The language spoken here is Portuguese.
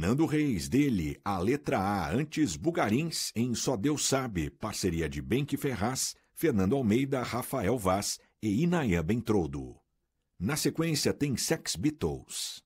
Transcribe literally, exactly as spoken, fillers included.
Fernando Reis, dele, a letra A, antes Bugarins, em Só Deus Sabe, parceria de Benque Ferraz, Fernando Almeida, Rafael Vaz e Inayan Bentroudo. Na sequência tem Sex Beatles.